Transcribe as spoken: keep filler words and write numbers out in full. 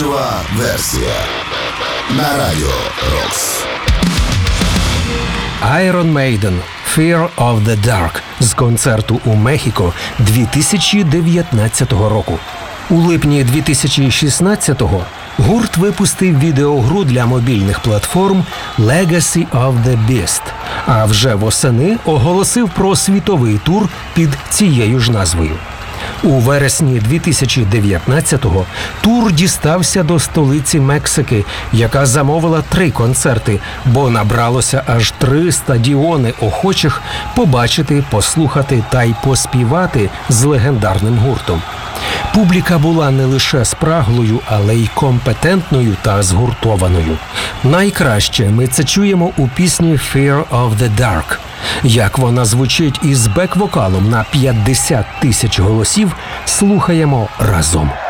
Жива версія на Радіо Рокс. Iron Maiden «Fear of the Dark» з концерту у Мехіко дві тисячі дев'ятнадцятого року. У липні дві тисячі шістнадцятого гурт випустив відеогру для мобільних платформ «Legacy of the Beast», а вже восени оголосив про світовий тур під цією ж назвою. У вересні дві тисячі дев'ятнадцятого тур дістався до столиці Мексики, яка замовила три концерти, бо набралося аж три стадіони охочих побачити, послухати та й поспівати з легендарним гуртом. Публіка була не лише спраглою, але й компетентною та згуртованою. Найкраще ми це чуємо у пісні «Fear of the Dark». Як вона звучить із бек-вокалом на п'ятдесят тисяч голосів, слухаємо разом.